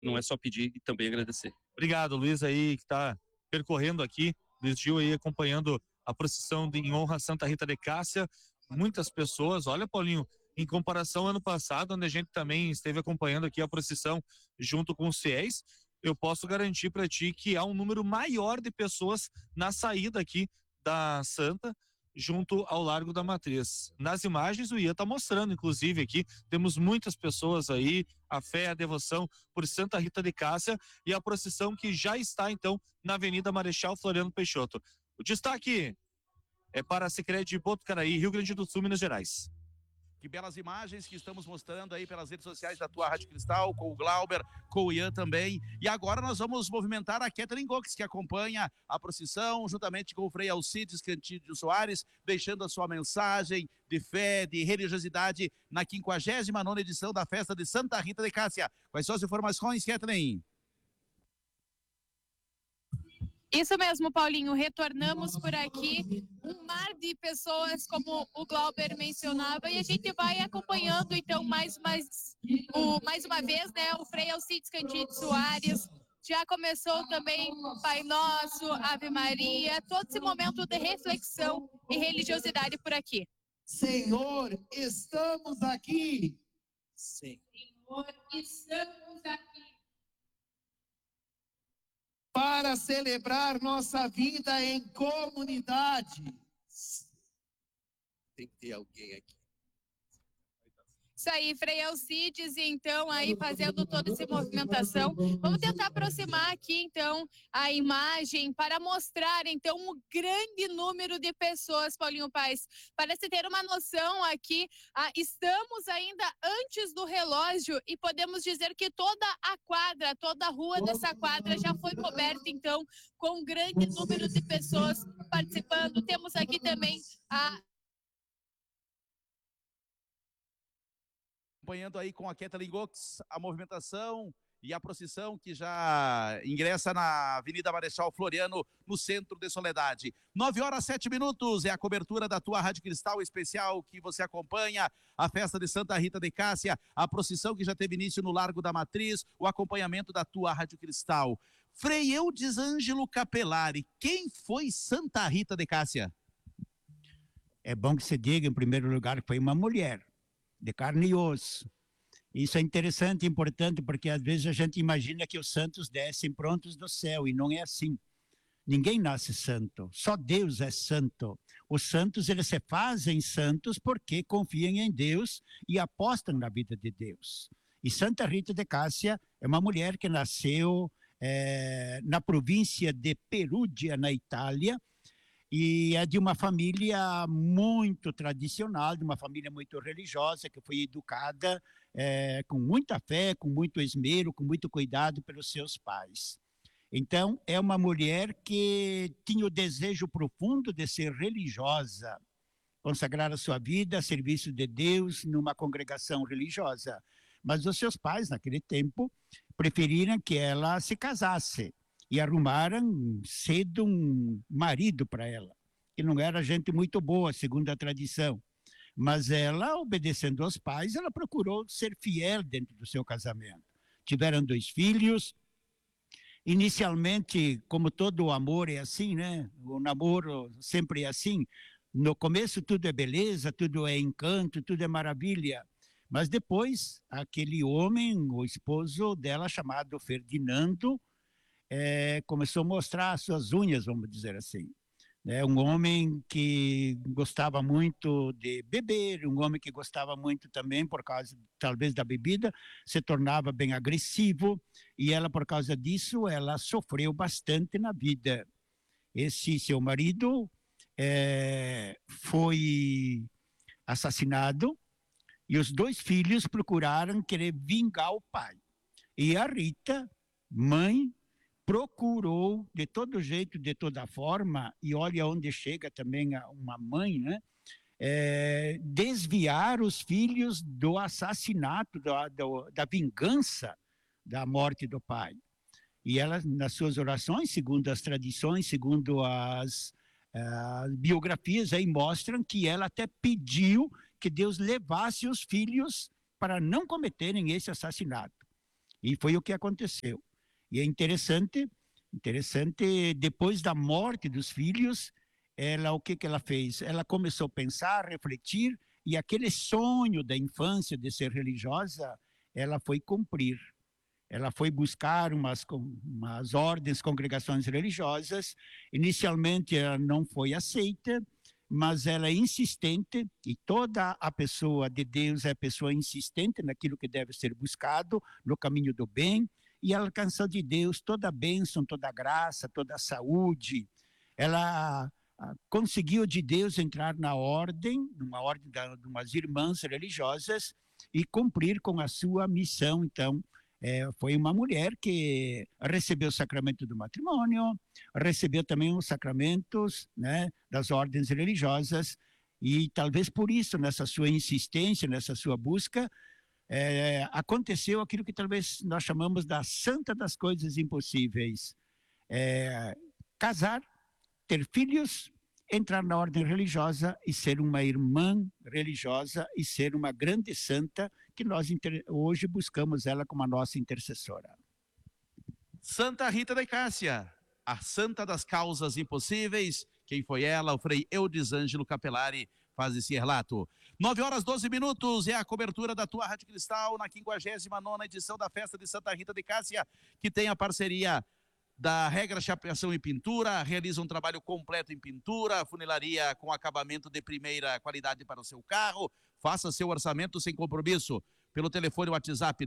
não é só pedir e também agradecer. Obrigado, Luiz aí que está percorrendo aqui, Luiz Gil aí acompanhando a procissão em honra a Santa Rita de Cássia, muitas pessoas, olha Paulinho, em comparação ao ano passado, onde a gente também esteve acompanhando aqui a procissão junto com os fiéis, eu posso garantir para ti que há um número maior de pessoas na saída aqui da Santa, junto ao Largo da Matriz. Nas imagens o Ian está mostrando, inclusive aqui, temos muitas pessoas aí, a fé, a devoção por Santa Rita de Cássia e a procissão que já está então na Avenida Marechal Floriano Peixoto. O destaque é para a Sicredi de Botucaraí, Rio Grande do Sul, Minas Gerais. Que belas imagens que estamos mostrando aí pelas redes sociais da tua Rádio Cristal, com o Glauber, com o Ian também. E agora nós vamos movimentar a Kathleen Gox, que acompanha a procissão, juntamente com o Frei Alcides Cantídio Soares, deixando a sua mensagem de fé, de religiosidade na 59ª edição da festa de Santa Rita de Cássia. Quais são as informações, Kathleen? Isso mesmo, Paulinho, retornamos por aqui, um mar de pessoas, como o Glauber mencionava, e a gente vai acompanhando, então, mais uma vez, né, o Frei Alcides Cantídio Soares. Já começou também Pai Nosso, Ave Maria, todo esse momento de reflexão e religiosidade por aqui. Senhor, estamos aqui. Senhor, estamos aqui. Para celebrar nossa vida em comunidade. Tem que ter alguém aqui. Isso aí, Frei Alcides, então, aí fazendo toda essa movimentação. Vamos tentar aproximar aqui, então, a imagem para mostrar, então, um grande número de pessoas, Paulinho Paes. Para se ter uma noção aqui, estamos ainda antes do relógio e podemos dizer que toda a quadra, toda a rua dessa quadra já foi coberta, então, com um grande número de pessoas participando. Temos aqui também acompanhando aí com a Kathleen Gox a movimentação e a procissão que já ingressa na Avenida Marechal Floriano, no centro de Soledade. 9h07 é a cobertura da tua Rádio Cristal especial que você acompanha, a festa de Santa Rita de Cássia, a procissão que já teve início no Largo da Matriz, o acompanhamento da tua Rádio Cristal. Frei Eudes Ângelo Capelari, quem foi Santa Rita de Cássia? É bom que se diga, em primeiro lugar, que foi uma mulher de carne e osso. Isso é interessante e importante, porque às vezes a gente imagina que os santos descem prontos do céu, e não é assim. Ninguém nasce santo, só Deus é santo. Os santos, eles se fazem santos porque confiam em Deus e apostam na vida de Deus. E Santa Rita de Cássia é uma mulher que nasceu na província de Perúdia, na Itália, e é de uma família muito tradicional, de uma família muito religiosa, que foi educada com muita fé, com muito esmero, com muito cuidado pelos seus pais. Então, é uma mulher que tinha o desejo profundo de ser religiosa, consagrar a sua vida a serviço de Deus numa congregação religiosa. Mas os seus pais, naquele tempo, preferiram que ela se casasse. E arrumaram cedo um marido para ela, que não era gente muito boa, segundo a tradição. Mas ela, obedecendo aos pais, ela procurou ser fiel dentro do seu casamento. Tiveram 2 filhos. Inicialmente, como todo o amor é assim, né? O namoro sempre é assim. No começo tudo é beleza, tudo é encanto, tudo é maravilha. Mas depois, aquele homem, o esposo dela, chamado Ferdinando, começou a mostrar as suas unhas, vamos dizer assim. Um homem que gostava muito de beber, um homem que gostava muito também, por causa, talvez, da bebida, se tornava bem agressivo, e ela, por causa disso, ela sofreu bastante na vida. Esse seu marido foi assassinado, e os 2 filhos procuraram querer vingar o pai. E a Rita, mãe, procurou de todo jeito, de toda forma, e olha onde chega também uma mãe, né? Desviar os filhos do assassinato, da vingança da morte do pai. E ela, nas suas orações, segundo as tradições, segundo as biografias, aí mostram que ela até pediu que Deus levasse os filhos para não cometerem esse assassinato. E foi o que aconteceu. E é interessante, depois da morte dos filhos, ela, o que ela fez? Ela começou a pensar, refletir, e aquele sonho da infância de ser religiosa, ela foi cumprir. Ela foi buscar umas ordens, congregações religiosas. Inicialmente ela não foi aceita, mas ela é insistente, e toda a pessoa de Deus é a pessoa insistente naquilo que deve ser buscado, no caminho do bem, e ela alcançou de Deus toda a bênção, toda a graça, toda a saúde. Ela conseguiu de Deus entrar na ordem, numa ordem de umas irmãs religiosas, e cumprir com a sua missão. Então, foi uma mulher que recebeu o sacramento do matrimônio, recebeu também os sacramentos, né, das ordens religiosas, e talvez por isso, nessa sua insistência, nessa sua busca, aconteceu aquilo que talvez nós chamamos da santa das coisas impossíveis. Casar, ter filhos, entrar na ordem religiosa e ser uma irmã religiosa e ser uma grande santa, que nós hoje buscamos ela como a nossa intercessora. Santa Rita de Cássia, a santa das causas impossíveis. Quem foi ela? O Frei Eudisângelo Capelari faz esse relato. 9h12, é a cobertura da tua Rádio Cristal na 59ª edição da Festa de Santa Rita de Cássia, que tem a parceria da Regra Chapeação e Pintura, realiza um trabalho completo em pintura, funilaria com acabamento de primeira qualidade para o seu carro. Faça seu orçamento sem compromisso pelo telefone WhatsApp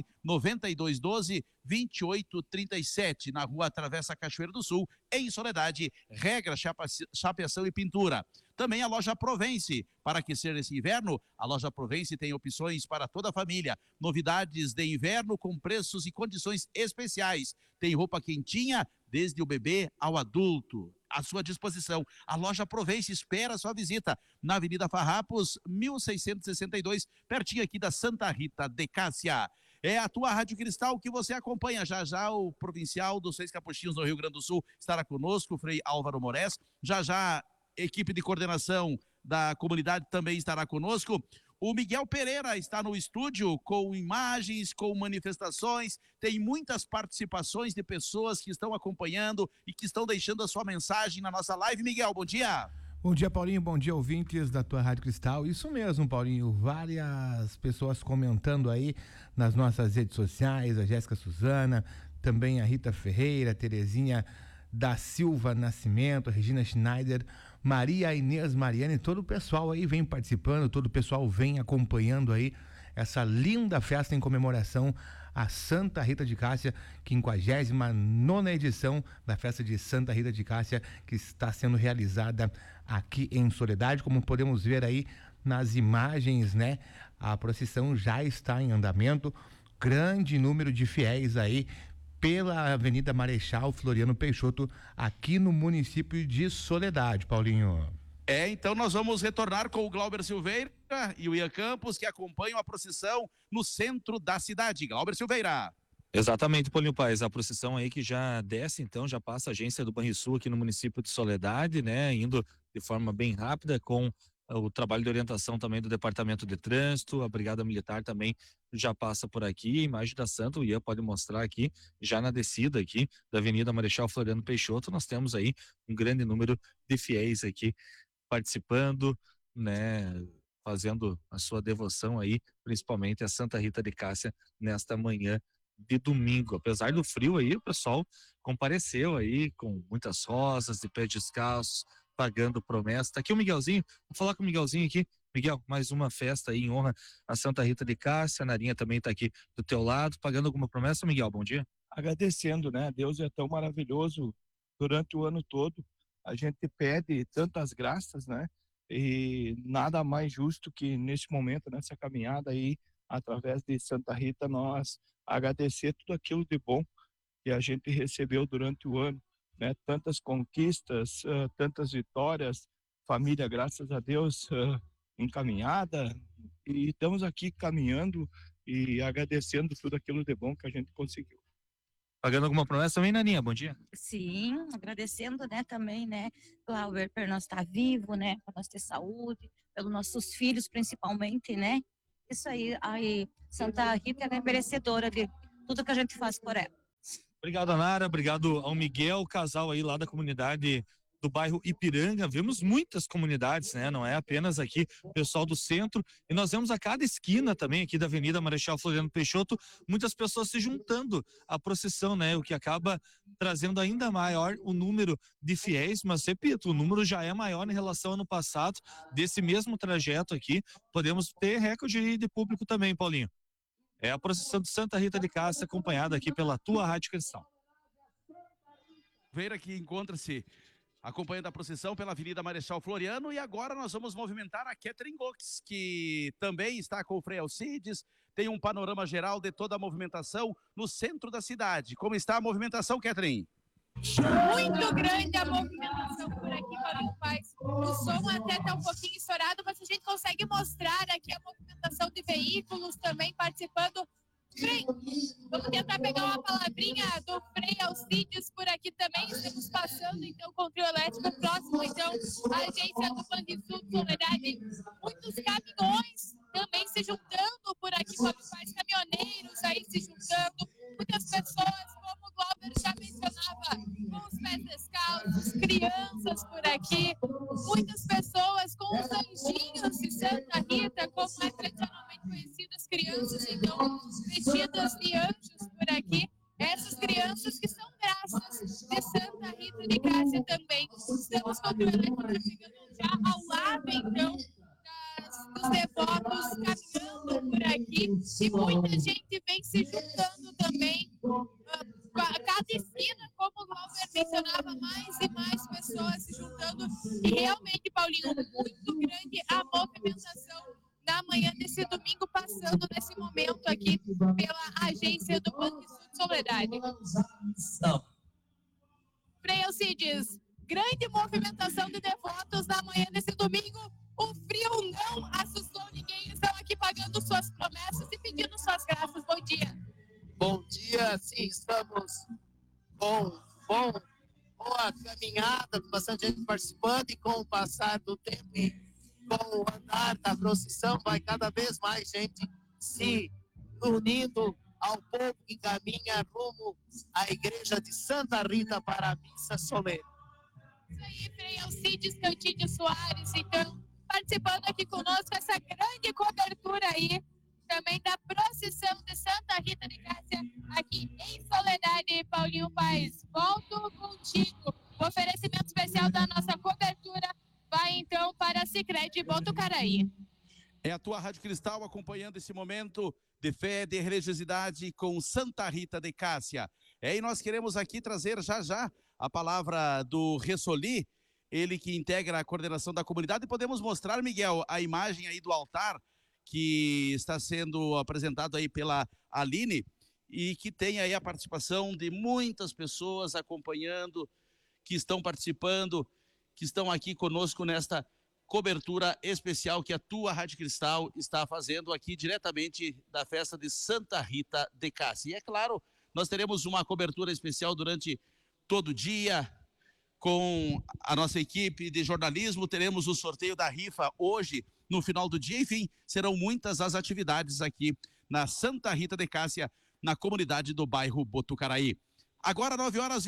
99212-2837, na rua Travessa Cachoeiro do Sul, em Soledade. Regra Chapeação e Pintura. Também a loja Provence. Para aquecer esse inverno, a loja Provence tem opções para toda a família. Novidades de inverno com preços e condições especiais. Tem roupa quentinha, desde o bebê ao adulto, à sua disposição. A loja Provence espera a sua visita na Avenida Farrapos, 1662, pertinho aqui da Santa Rita de Cássia. É a tua Rádio Cristal que você acompanha. Já já o provincial dos Seis Capuchinhos no Rio Grande do Sul estará conosco, o Frei Álvaro Moraes. Já já equipe de coordenação da comunidade também estará conosco. O Miguel Pereira está no estúdio com imagens, com manifestações, tem muitas participações de pessoas que estão acompanhando e que estão deixando a sua mensagem na nossa live. Miguel, bom dia. Bom dia, Paulinho, bom dia, ouvintes da tua Rádio Cristal. Isso mesmo, Paulinho, várias pessoas comentando aí nas nossas redes sociais, a Jéssica Suzana, também a Rita Ferreira, a Terezinha da Silva Nascimento, a Regina Schneider, Maria Inês Mariane, todo o pessoal aí vem participando, todo o pessoal vem acompanhando aí essa linda festa em comemoração a Santa Rita de Cássia, 59ª edição da festa de Santa Rita de Cássia, que está sendo realizada aqui em Soledade. Como podemos ver aí nas imagens, né, a procissão já está em andamento, grande número de fiéis aí pela Avenida Marechal Floriano Peixoto, aqui no município de Soledade, Paulinho. Então nós vamos retornar com o Glauber Silveira e o Ian Campos, que acompanham a procissão no centro da cidade. Glauber Silveira. Exatamente, Paulinho Paes, a procissão aí que já desce, então, já passa a agência do Banrisul aqui no município de Soledade, né, indo de forma bem rápida com o trabalho de orientação também do Departamento de Trânsito, a Brigada Militar também já passa por aqui, a imagem da Santa, o Ian pode mostrar aqui, já na descida aqui da Avenida Marechal Floriano Peixoto, nós temos aí um grande número de fiéis aqui participando, né, fazendo a sua devoção aí, principalmente a Santa Rita de Cássia nesta manhã de domingo. Apesar do frio aí, o pessoal compareceu aí com muitas rosas, de pés descalços, pagando promessa. Tá aqui o Miguelzinho, vou falar com o Miguelzinho aqui. Miguel, mais uma festa aí em honra a Santa Rita de Cássia, a Narinha também tá aqui do teu lado, pagando alguma promessa, Miguel? Bom dia. Agradecendo, né? Deus é tão maravilhoso durante o ano todo. A gente pede tantas graças, né? E nada mais justo que neste momento, nessa caminhada aí, através de Santa Rita, nós agradecer tudo aquilo de bom que a gente recebeu durante o ano, né? Tantas conquistas, tantas vitórias, família, graças a Deus, encaminhada, e estamos aqui caminhando e agradecendo tudo aquilo de bom que a gente conseguiu. Pagando alguma promessa também, Naninha? Bom dia. Sim, agradecendo, né, também, né, Glauber, por nós estar vivo, né, por nós ter saúde, pelos nossos filhos, principalmente, né. Isso aí, Santa Rita é merecedora de tudo que a gente faz por ela. Obrigado, Nara. Obrigado ao Miguel, casal aí lá da comunidade do bairro Ipiranga. Vemos muitas comunidades, né? Não é apenas aqui o pessoal do centro. E nós vemos a cada esquina também aqui da Avenida Marechal Floriano Peixoto, muitas pessoas se juntando à procissão, né? O que acaba trazendo ainda maior o número de fiéis, mas repito, o número já é maior em relação ao ano passado, desse mesmo trajeto aqui. Podemos ter recorde de público também, Paulinho. É a procissão de Santa Rita de Cássia, acompanhada aqui pela tua Rádio Cristal. Veira que encontra-se acompanhando a procissão pela Avenida Marechal Floriano, e agora nós vamos movimentar a Catherine Gox, que também está com o Frei Alcides, tem um panorama geral de toda a movimentação no centro da cidade. Como está a movimentação, Catherine? Muito grande a movimentação por aqui, Paulinho Paes. O som até está um pouquinho estourado, mas a gente consegue mostrar aqui a movimentação de veículos também participando. Frei, vamos tentar pegar uma palavrinha do Frei Alcides por aqui também. Estamos passando, então, com o trio elétrico próximo, então, a agência do Banrisul, Soledade. Muitos caminhões também se juntando por aqui, caminhoneiros aí se juntando. Muitas pessoas, como o Glauber já mencionava, com os pés descalços, crianças por aqui. Muitas pessoas com os anjinhos de Santa Rita, como é tradicionalmente conhecidas, crianças, então, vestidas de anjos por aqui. Essas crianças que são graças de Santa Rita de Cássia também. Estamos com o trio elétrico chegando já ao lado, então, dos devotos caminhando por aqui, e muita gente vem se juntando também. A cada esquina, como o Glauber mencionava, mais e mais pessoas se juntando, e realmente, Paulinho, muito grande a movimentação na manhã desse domingo, passando nesse momento aqui pela agência do Banrisul de Soledade. Frei Alcides, grande movimentação de devotos na manhã desse domingo. O frio não assustou ninguém, estão aqui pagando suas promessas e pedindo suas graças. Bom dia. Bom dia, sim, estamos com boa caminhada, bastante gente participando, e com o passar do tempo e com o andar da procissão, vai cada vez mais gente se unindo ao povo que caminha rumo à igreja de Santa Rita para a missa solene. Isso aí, Frei Alcides Cantídio Soares, então, participando aqui conosco, essa grande cobertura aí, também da procissão de Santa Rita de Cássia, aqui em Soledade. Paulinho Paes, volto contigo. O oferecimento especial da nossa cobertura vai, então, para a Sicredi Botucaraí. É a tua Rádio Cristal acompanhando esse momento de fé, de religiosidade com Santa Rita de Cássia. E nós queremos aqui trazer já a palavra do Ressoli, ele que integra a coordenação da comunidade. E podemos mostrar, Miguel, a imagem aí do altar que está sendo apresentado aí pela Aline, e que tem aí a participação de muitas pessoas acompanhando, que estão participando, que estão aqui conosco nesta cobertura especial que a tua Rádio Cristal está fazendo aqui diretamente da festa de Santa Rita de Cássia. E é claro, nós teremos uma cobertura especial durante todo o dia com a nossa equipe de jornalismo. Teremos o sorteio da rifa hoje, no final do dia. Enfim, serão muitas as atividades aqui na Santa Rita de Cássia, na comunidade do bairro Botucaraí. Agora,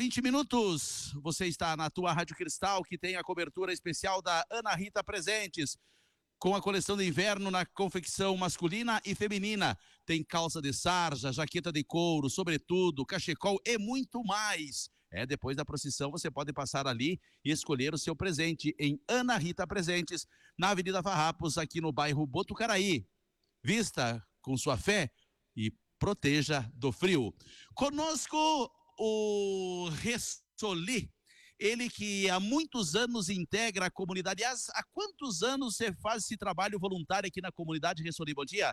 9h20. Você está na tua Rádio Cristal, que tem a cobertura especial da Ana Rita Presentes, com a coleção de inverno na confecção masculina e feminina. Tem calça de sarja, jaqueta de couro, sobretudo, cachecol e muito mais. Depois da procissão você pode passar ali e escolher o seu presente em Ana Rita Presentes, na Avenida Farrapos, aqui no bairro Botucaraí. Vista com sua fé e proteja do frio. Conosco o Ressoli, ele que há muitos anos integra a comunidade. Há quantos anos você faz esse trabalho voluntário aqui na comunidade, Ressoli? Bom dia.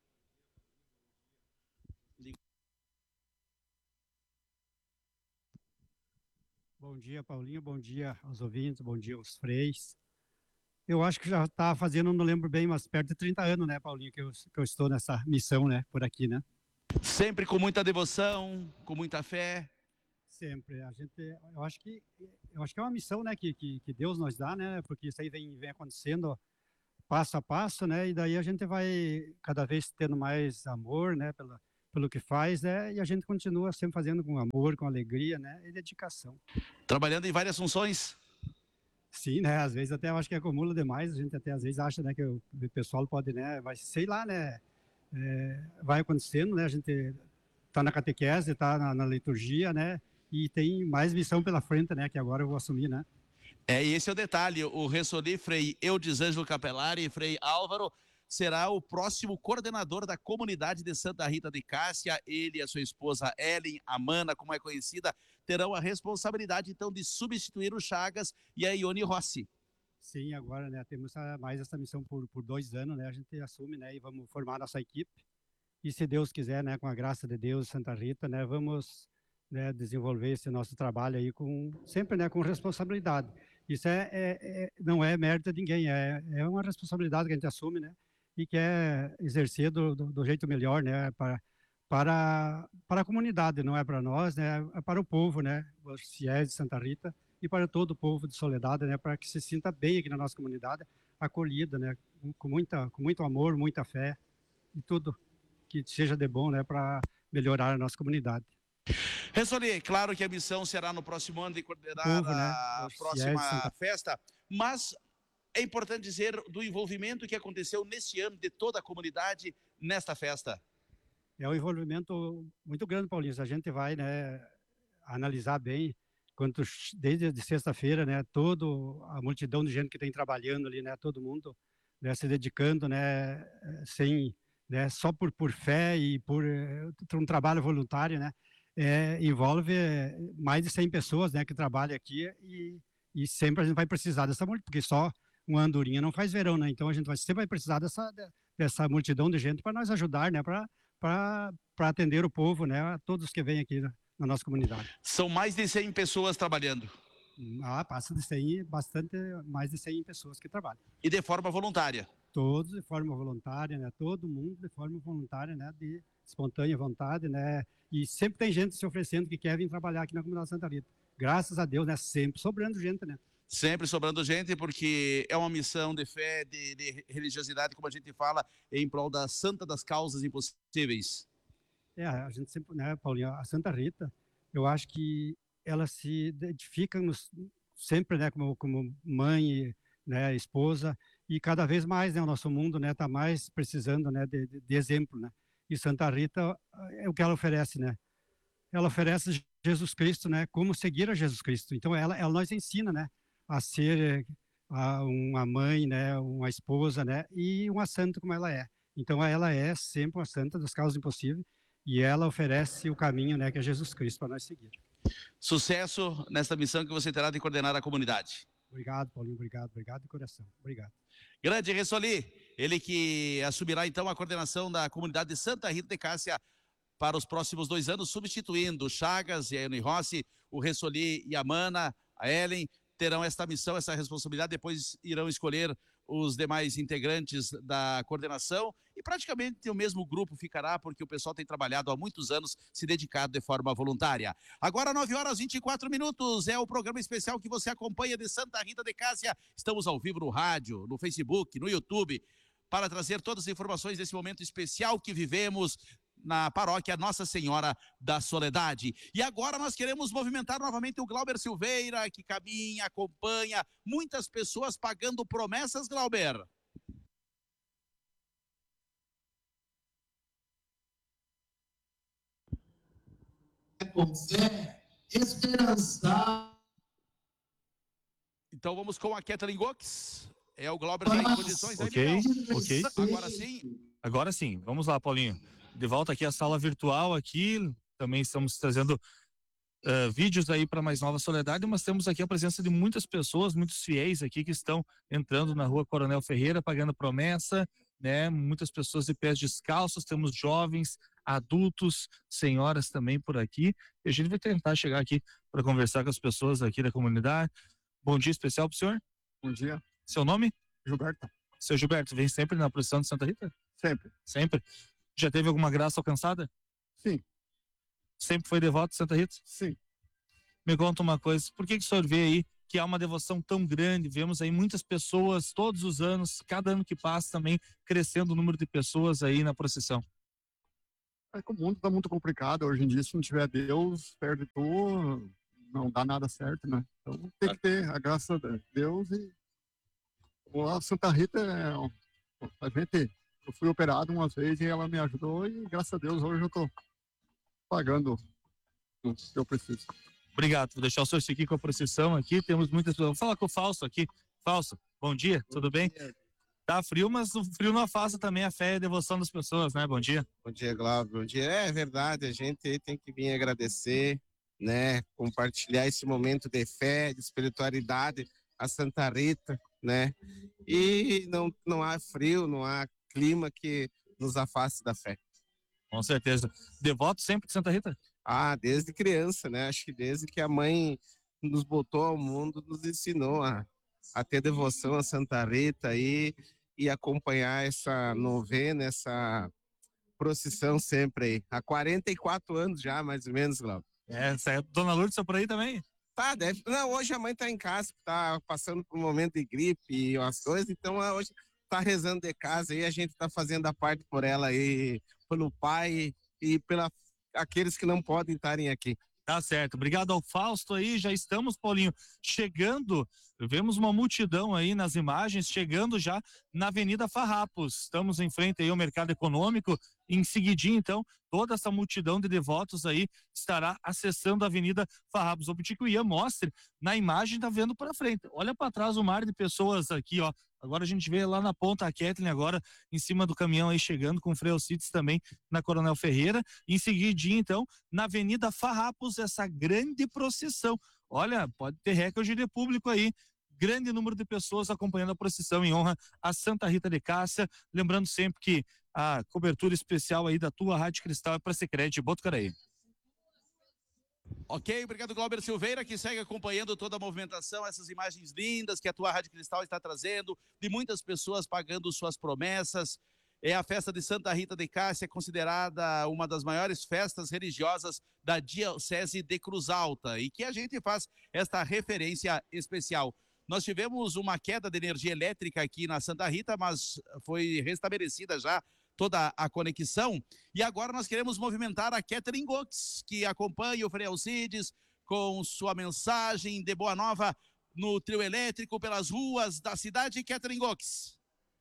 Bom dia, Paulinho. Bom dia aos ouvintes, bom dia aos freis. Eu acho que já está fazendo, não lembro bem, mas perto de 30 anos, né, Paulinho, que eu estou nessa missão, né, por aqui, né? Sempre com muita devoção, com muita fé. Sempre. Eu acho que é uma missão, né, que Deus nos dá, né, porque isso aí vem acontecendo passo a passo, né, e daí a gente vai cada vez tendo mais amor, né, pelo que faz, né? E a gente continua sempre fazendo com amor, com alegria, né? E dedicação. Trabalhando em várias funções. Sim, né? Às vezes até eu acho que acumula demais, a gente até às vezes acha, né, que o pessoal pode, né, mas sei lá, né, vai acontecendo, né, a gente tá na catequese, tá na liturgia, né, e tem mais missão pela frente, né, que agora eu vou assumir, né. Esse é o detalhe, o Ressoli, Frei Eudes Ângelo Capelari e Frei Álvaro será o próximo coordenador da comunidade de Santa Rita de Cássia. Ele e a sua esposa Ellen, a Mana, como é conhecida, terão a responsabilidade, então, de substituir o Chagas e a Ione Rossi. Sim, agora, né, temos mais essa missão por 2 anos, né, a gente assume, né, e vamos formar nossa equipe. E se Deus quiser, né, com a graça de Deus, Santa Rita, né, vamos, né, desenvolver esse nosso trabalho aí sempre, né, com responsabilidade. Isso não é mérito de ninguém, é uma responsabilidade que a gente assume, né, e quer exercer do jeito melhor, né, para a comunidade, não é para nós, né, é para o povo, né, os fiéis de Santa Rita e para todo o povo de Soledade, né, para que se sinta bem aqui na nossa comunidade, acolhida, né, com muito amor, muita fé e tudo que seja de bom, né, para melhorar a nossa comunidade. Ressoli, claro que a missão será no próximo ano de coordenar a próxima festa, mas é importante dizer do envolvimento que aconteceu nesse ano de toda a comunidade nesta festa. É um envolvimento muito grande, Paulinho. A gente vai, né, analisar bem, desde de sexta-feira, né, toda a multidão de gente que tem trabalhando ali, né, todo mundo, né, se dedicando, né, sem, né, só por fé e por um trabalho voluntário, né, envolve mais de 100 pessoas, né, que trabalham aqui e sempre a gente vai precisar dessa multidão, porque só uma andorinha não faz verão, né? Então a gente sempre vai precisar dessa multidão de gente para nós ajudar, né? Para atender o povo, né? A todos que vêm aqui na nossa comunidade. São mais de 100 pessoas trabalhando. Passa de 100, mais de 100 pessoas que trabalham. E de forma voluntária? Todos de forma voluntária, né? Todo mundo de forma voluntária, né? De espontânea vontade, né? E sempre tem gente se oferecendo que quer vir trabalhar aqui na comunidade Santa Rita. Graças a Deus, né? Sempre sobrando gente, né? Sempre sobrando gente, porque é uma missão de fé, de religiosidade, como a gente fala, em prol da santa das causas impossíveis. A gente sempre, né, Paulinho, a Santa Rita, eu acho que ela se identifica sempre, né, como mãe, né, esposa, e cada vez mais, né, o nosso mundo, né, tá mais precisando, né, de exemplo, né? E Santa Rita é o que ela oferece, né? Ela oferece Jesus Cristo, né? Como seguir a Jesus Cristo. Então ela nos ensina, né? A ser uma mãe, né? Uma esposa, né? E uma santa como ela é. Então ela é sempre uma santa das causas impossíveis e ela oferece o caminho, né? Que é Jesus Cristo para nós seguir. Sucesso nesta missão que você terá de coordenar a comunidade. Obrigado, Paulinho. Obrigado de coração. Obrigado. Grande Ressoli, ele que assumirá então a coordenação da comunidade de Santa Rita de Cássia para os próximos 2 anos, substituindo o Chagas e a Ione Rossi, o Ressoli e a Mana, a Ellen, terão esta missão, essa responsabilidade, depois irão escolher os demais integrantes da coordenação e praticamente o mesmo grupo ficará, porque o pessoal tem trabalhado há muitos anos, se dedicado de forma voluntária. Agora 9h24, é o programa especial que você acompanha de Santa Rita de Cássia. Estamos ao vivo no rádio, no Facebook, no YouTube, para trazer todas as informações desse momento especial que vivemos na paróquia Nossa Senhora da Soledade. E agora nós queremos movimentar novamente o Glauber Silveira, que caminha, acompanha, muitas pessoas pagando promessas, Glauber. Com fé, esperançar. Então vamos com a Kathleen Gox. É o Glauber tá em condições aí, Ok. Agora sim. Agora sim. Vamos lá, Paulinho. De volta aqui à sala virtual aqui, também estamos trazendo vídeos aí para Mais Nova Soledade, mas temos aqui a presença de muitas pessoas, muitos fiéis aqui que estão entrando na rua Coronel Ferreira, pagando promessa, né? Muitas pessoas de pés descalços, temos jovens, adultos, senhoras também por aqui, e a gente vai tentar chegar aqui para conversar com as pessoas aqui da comunidade. Bom dia especial para o senhor. Bom dia. Seu nome? Gilberto. Seu Gilberto, vem sempre na procissão de Santa Rita? Sempre. Sempre? Já teve alguma graça alcançada? Sim. Sempre foi devoto de Santa Rita? Sim. Me conta uma coisa, por que o senhor vê aí que há uma devoção tão grande? Vemos aí muitas pessoas todos os anos, cada ano que passa também crescendo o número de pessoas aí na procissão. É que o mundo tá muito complicado. Hoje em dia, se não tiver Deus, perde tudo, não dá nada certo, né? Então tem que ter a graça de Deus e a Santa Rita eu fui operado uma vez e ela me ajudou e graças a Deus hoje eu tô pagando o que eu preciso. Obrigado, vou deixar o senhor seguir com a procissão aqui, temos muitas pessoas. Vou falar com o Fausto aqui. Fausto, bom dia, tudo bem? Tá frio, mas o frio não afasta também a fé e a devoção das pessoas, né? Bom dia. Bom dia, Glauber. Bom dia. É verdade, a gente tem que vir agradecer, né? Compartilhar esse momento de fé, de espiritualidade, a Santa Rita, né? E não há frio, não há clima que nos afaste da fé. Com certeza. Devoto sempre de Santa Rita? Ah, desde criança, né? Acho que desde que a mãe nos botou ao mundo, nos ensinou a ter devoção a Santa Rita e acompanhar essa novena, essa procissão sempre aí. Há 44 anos já, mais ou menos, Glauber. Dona Lourdes está por aí também? Tá, deve. Não, hoje a mãe tá em casa, tá passando por um momento de gripe e umas coisas, então hoje tá rezando de casa e a gente tá fazendo a parte por ela aí, pelo pai e pela aqueles que não podem estarem aqui. Tá certo, obrigado ao Fausto aí, já estamos, Paulinho, chegando, vemos uma multidão aí nas imagens, chegando já na Avenida Farrapos, estamos em frente aí ao Mercado Econômico, em seguidinho então, toda essa multidão de devotos aí estará acessando a Avenida Farrapos. Vou pedir que o Ian mostre, na imagem tá vendo para frente, olha para trás o mar de pessoas aqui, ó, agora a gente vê lá na ponta a Kathleen agora em cima do caminhão aí chegando com o Frei Alcides também na Coronel Ferreira, em seguidinho então, na Avenida Farrapos, essa grande procissão, olha, pode ter recorde de público aí, grande número de pessoas acompanhando a procissão em honra a Santa Rita de Cássia, lembrando sempre que a cobertura especial aí da tua Rádio Cristal é para Sicredi de Botucaraí. Ok, obrigado, Glauber Silveira, que segue acompanhando toda a movimentação, essas imagens lindas que a tua Rádio Cristal está trazendo, de muitas pessoas pagando suas promessas. É a festa de Santa Rita de Cássia, considerada uma das maiores festas religiosas da Diocese de Cruz Alta, e que a gente faz esta referência especial. Nós tivemos uma queda de energia elétrica aqui na Santa Rita, mas foi restabelecida já toda a conexão, e agora nós queremos movimentar a Kathleen Gox, que acompanha o Frei Alcides com sua mensagem de boa nova no trio elétrico pelas ruas da cidade. Kathleen Gox.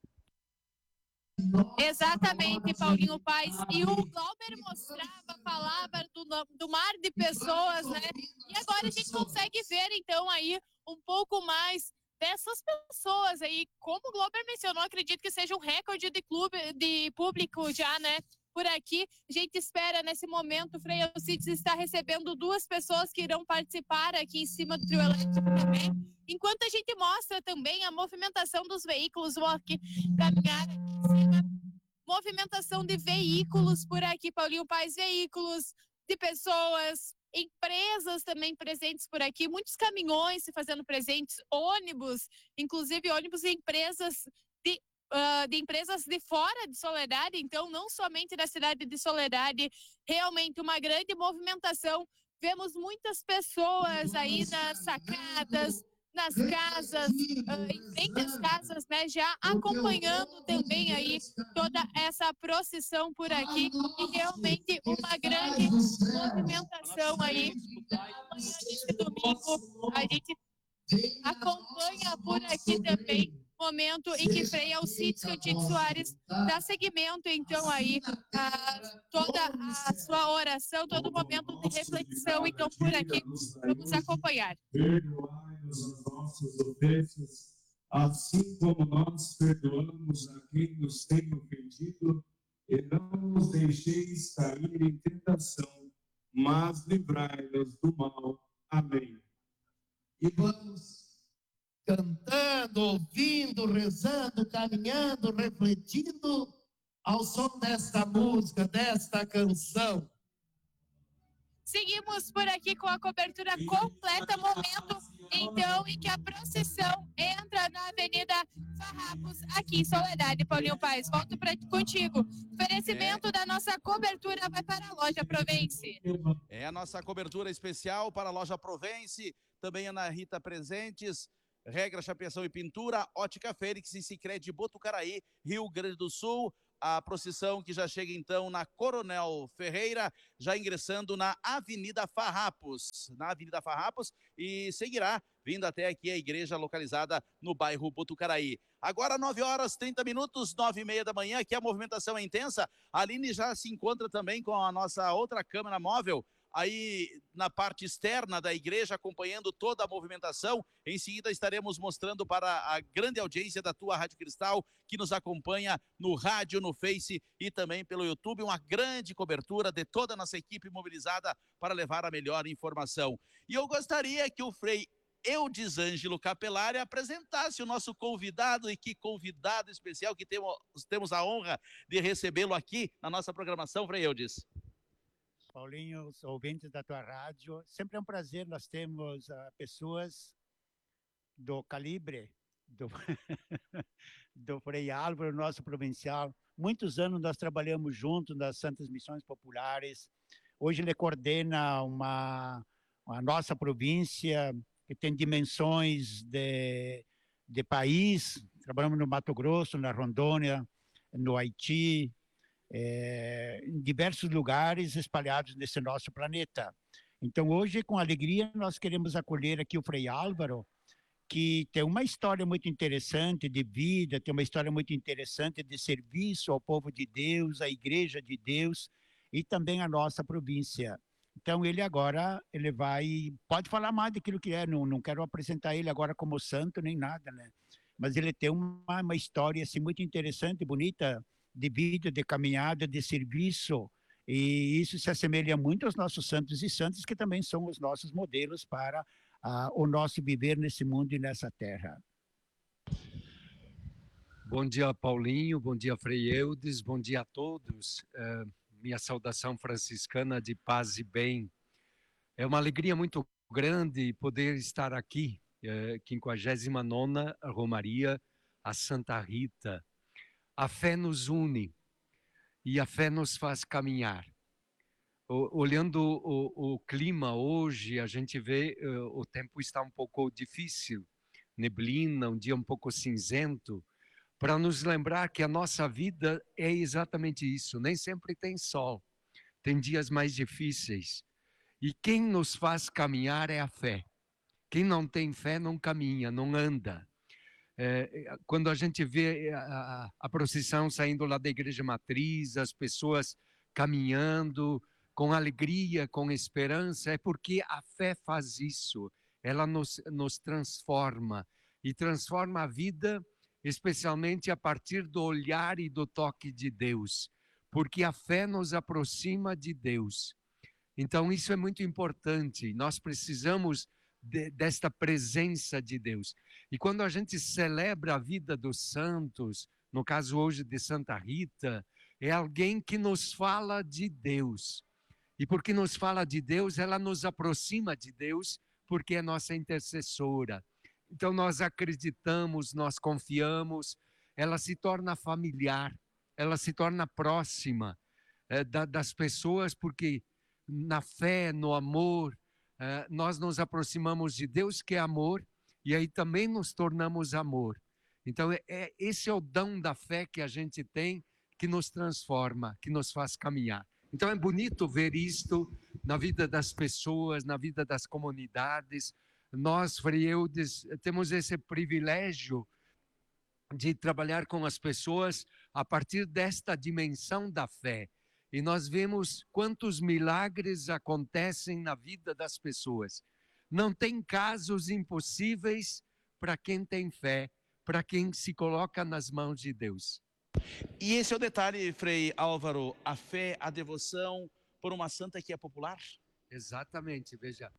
Exatamente, Paulinho Paes, e o Glauber falava do mar de pessoas, né, e agora a gente consegue ver então aí um pouco mais dessas pessoas aí, como o Glauber mencionou, acredito que seja um recorde de público já, né, por aqui. A gente espera nesse momento, o Frei Alcides está recebendo 2 pessoas que irão participar aqui em cima do trio elétrico também, enquanto a gente mostra também a movimentação dos veículos, vou aqui caminhar aqui em cima, movimentação de veículos por aqui, Paulinho Paes, veículos de pessoas, empresas também presentes por aqui, muitos caminhões se fazendo presentes, ônibus, inclusive ônibus e empresas de empresas de fora de Soledade, então não somente da cidade de Soledade, realmente uma grande movimentação. Vemos muitas pessoas aí nas sacadas, nas casas, em frente às casas, né, já acompanhando também aí toda essa procissão por aqui, e realmente uma grande movimentação aí. Amanhã desse domingo a gente acompanha por aqui também momento em que Frei Alcides Cantides Soares dá seguimento, então, aí, toda a sua oração, todo momento de reflexão, então, por aqui, vamos acompanhar. Perdoai-nos as nossas ofensas, assim como nós perdoamos a quem nos tem ofendido, e não nos deixeis cair em tentação, mas livrai-nos do mal. Amém. E vamos cantando, ouvindo, rezando, caminhando, refletindo ao som desta música, desta canção. Seguimos por aqui com a cobertura completa, momento então em que a procissão entra na Avenida Farrapos, aqui em Soledade. Paulinho Paes, volto contigo. Oferecimento da nossa cobertura vai para a loja Provence. É a nossa cobertura especial para a loja Provence, também Ana Rita Presentes, Regra Chapeação e Pintura, Ótica Fênix e Sicredi Botucaraí, Rio Grande do Sul. a procissão que já chega então na Coronel Ferreira, já ingressando na Avenida Farrapos. E seguirá vindo até aqui a igreja localizada no bairro Botucaraí. Agora 9h30, 9h30 da manhã, aqui a movimentação é intensa. A Aline já se encontra também com a nossa outra câmera móvel, aí na parte externa da igreja, acompanhando toda a movimentação. Em seguida estaremos mostrando para a grande audiência da tua Rádio Cristal, que nos acompanha no rádio, no Face e também pelo YouTube, uma grande cobertura de toda a nossa equipe mobilizada para levar a melhor informação. E eu gostaria que o Frei Eudes Ângelo Capelari apresentasse o nosso convidado, e que convidado especial que temos a honra de recebê-lo aqui na nossa programação, Frei Eudes. Paulinho, os ouvintes da tua rádio, sempre é um prazer. Nós temos pessoas do calibre do Frei Álvaro, nosso provincial. Muitos anos nós trabalhamos juntos nas Santas Missões Populares. Hoje ele coordena a nossa província, que tem dimensões de país. Trabalhamos no Mato Grosso, na Rondônia, no Haiti, em diversos lugares espalhados nesse nosso planeta. Então, hoje, com alegria, nós queremos acolher aqui o Frei Álvaro, que tem uma história muito interessante de vida, tem uma história muito interessante de serviço ao povo de Deus, à Igreja de Deus e também à nossa província. Então, ele agora, pode falar mais daquilo que é, não quero apresentar ele agora como santo nem nada, né? Mas ele tem uma história assim, muito interessante, bonita, de vida, de caminhada, de serviço, e isso se assemelha muito aos nossos santos e santas, que também são os nossos modelos para o nosso viver nesse mundo e nessa terra. Bom dia, Paulinho, bom dia, Frei Eudes, bom dia a todos. Minha saudação franciscana de paz e bem. É uma alegria muito grande poder estar aqui, 59ª Romaria a Santa Rita. A fé nos une e a fé nos faz caminhar. Olhando o clima hoje, a gente vê o tempo está um pouco difícil, neblina, um dia um pouco cinzento, para nos lembrar que a nossa vida é exatamente isso. Nem sempre tem sol, tem dias mais difíceis. E quem nos faz caminhar é a fé. Quem não tem fé não caminha, não anda. Quando a gente vê a procissão saindo lá da igreja matriz, as pessoas caminhando com alegria, com esperança, é porque a fé faz isso. Ela nos transforma e transforma a vida, especialmente a partir do olhar e do toque de Deus, porque a fé nos aproxima de Deus. Então isso é muito importante, nós precisamos desta presença de Deus. E quando a gente celebra a vida dos santos, no caso hoje de Santa Rita, é alguém que nos fala de Deus. E porque nos fala de Deus, ela nos aproxima de Deus, porque é nossa intercessora. Então nós acreditamos, nós confiamos, ela se torna familiar, ela se torna próxima das pessoas, porque na fé, no amor, nós nos aproximamos de Deus, que é amor, e aí também nos tornamos amor. Então esse é o dom da fé que a gente tem, que nos transforma, que nos faz caminhar. Então é bonito ver isto na vida das pessoas, na vida das comunidades. Nós, Frei Eudes, temos esse privilégio de trabalhar com as pessoas a partir desta dimensão da fé. E nós vemos quantos milagres acontecem na vida das pessoas. Não tem casos impossíveis para quem tem fé, para quem se coloca nas mãos de Deus. E esse é o detalhe, Frei Álvaro, a fé, a devoção por uma santa que é popular? Exatamente, veja.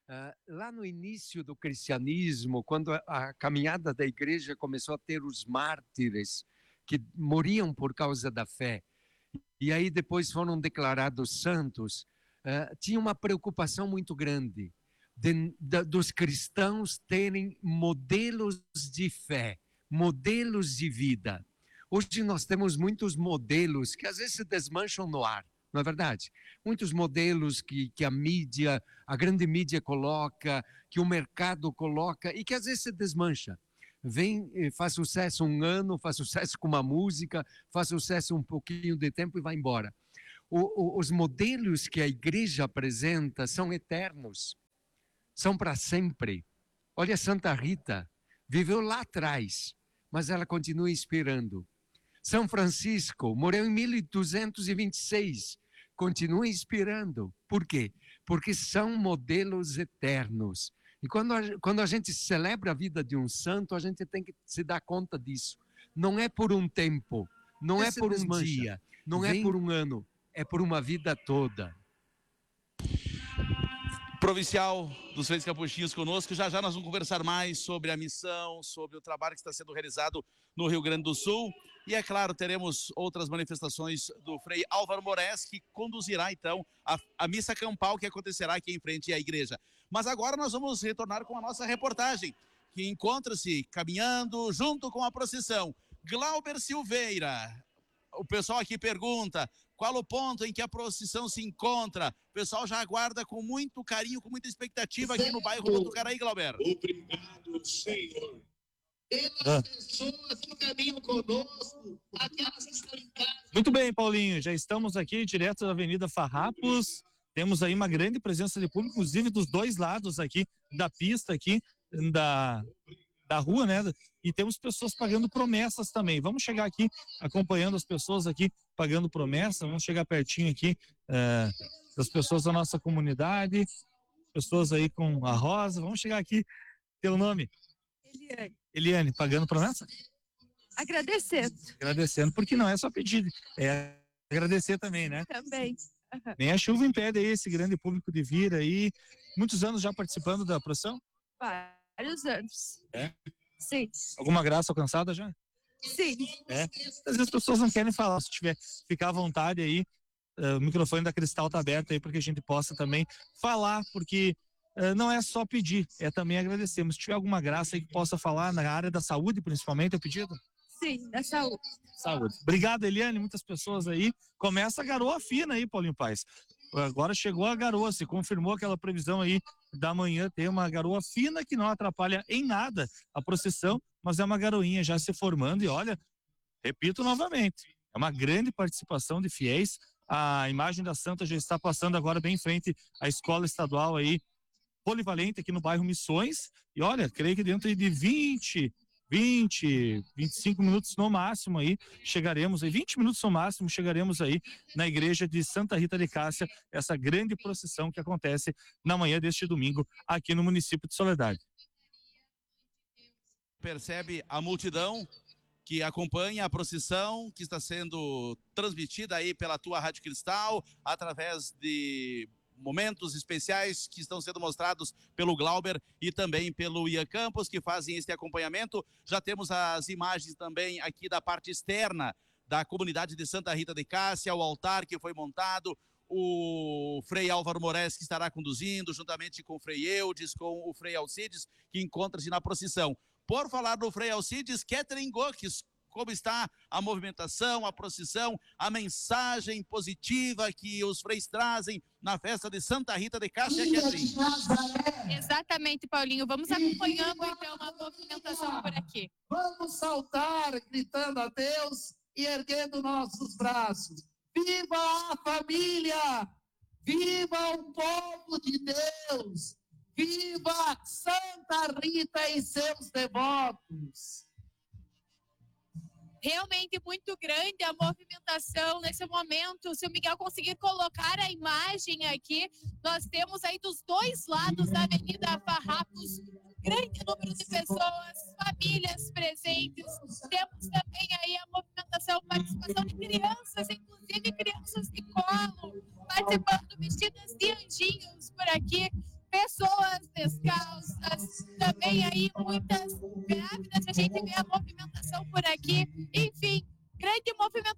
Lá no início do cristianismo, quando a caminhada da igreja começou a ter os mártires que morriam por causa da fé, e aí depois foram declarados santos, tinha uma preocupação muito grande dos cristãos terem modelos de fé, modelos de vida. Hoje nós temos muitos modelos que às vezes se desmancham no ar, não é verdade? Muitos modelos que a mídia, a grande mídia coloca, que o mercado coloca e que às vezes se desmancha. Vem, faz sucesso um ano, faz sucesso com uma música, faz sucesso um pouquinho de tempo e vai embora. Os modelos que a igreja apresenta são eternos, são para sempre. Olha Santa Rita, viveu lá atrás, mas ela continua inspirando. São Francisco morreu em 1226, continua inspirando. Por quê? Porque são modelos eternos. E quando a gente celebra a vida de um santo, a gente tem que se dar conta disso. Não é por um tempo, não é por um dia, não é por um ano, é por uma vida toda. Provincial dos Freis Capuchinhos conosco. Já já nós vamos conversar mais sobre a missão, sobre o trabalho que está sendo realizado no Rio Grande do Sul. E é claro, teremos outras manifestações do Frei Álvaro Moraes, que conduzirá então a missa campal que acontecerá aqui em frente à igreja. Mas agora nós vamos retornar com a nossa reportagem, que encontra-se caminhando junto com a procissão. Glauber Silveira. O pessoal aqui pergunta qual o ponto em que a procissão se encontra. O pessoal já aguarda com muito carinho, com muita expectativa aqui no bairro Botucaraí, Glauber. Obrigado, Senhor. Pelas pessoas que caminham conosco, aquelas que estão em casa. Muito bem, Paulinho, já estamos aqui direto da Avenida Farrapos. Temos aí uma grande presença de público, inclusive dos dois lados aqui da pista, aqui da rua, né? E temos pessoas pagando promessas também. Vamos chegar aqui acompanhando as pessoas aqui pagando promessa. Vamos chegar pertinho aqui das pessoas da nossa comunidade, pessoas aí com a rosa. Vamos chegar aqui. Teu nome? Eliane. Eliane, pagando promessa? Agradecendo. Agradecendo, porque não é só pedir, é agradecer também, né? Também. Nem a chuva impede aí esse grande público de vir aí. Muitos anos já participando da procissão? Vários anos. É? Sim. Alguma graça alcançada já? Sim. É? Às vezes as pessoas não querem falar. Se tiver, ficar à vontade aí, o microfone da Cristal tá aberto aí para que a gente possa também falar, porque não é só pedir, é também agradecer. Mas se tiver alguma graça aí que possa falar na área da saúde, principalmente, é o pedido? Sim, da saúde. Saúde. Obrigado, Eliane. Muitas pessoas aí. Começa a garoa fina aí, Paulinho Paes. Agora chegou a garoa, se confirmou aquela previsão aí da manhã, tem uma garoa fina que não atrapalha em nada a procissão, mas é uma garoinha já se formando e olha, repito novamente, é uma grande participação de fiéis. A imagem da Santa já está passando agora bem em frente à escola estadual aí, polivalente aqui no bairro Missões, e olha, creio que dentro de 25 minutos no máximo aí, chegaremos aí, 20 minutos no máximo, chegaremos aí na igreja de Santa Rita de Cássia, essa grande procissão que acontece na manhã deste domingo aqui no município de Soledade. Percebe a multidão que acompanha a procissão que está sendo transmitida aí pela tua Rádio Cristal, através de momentos especiais que estão sendo mostrados pelo Glauber e também pelo Ian Campos, que fazem este acompanhamento. Já temos as imagens também aqui da parte externa da comunidade de Santa Rita de Cássia, o altar que foi montado, o Frei Álvaro Moraes que estará conduzindo, juntamente com o Frei Eudes, com o Frei Alcides, que encontra-se na procissão. Por falar do Frei Alcides, Catherine Goques, como está a movimentação, a procissão, a mensagem positiva que os freis trazem na festa de Santa Rita de Cássia, Catherine? Exatamente, Paulinho. Vamos acompanhando então a movimentação por aqui. Vamos saltar gritando a Deus e erguendo nossos braços. Viva a família! Viva o povo de Deus! Viva Santa Rita e seus devotos! Realmente muito grande a movimentação nesse momento. Se o Miguel conseguir colocar a imagem aqui, nós temos aí dos dois lados da Avenida Farrapos, grande número de pessoas, famílias presentes. Temos também aí a movimentação, participação de crianças, inclusive crianças de colo, participando vestidas de anjinhos por aqui. Pessoas descalças, também aí muitas grávidas, a gente vê a movimentação por aqui, enfim, grande movimentação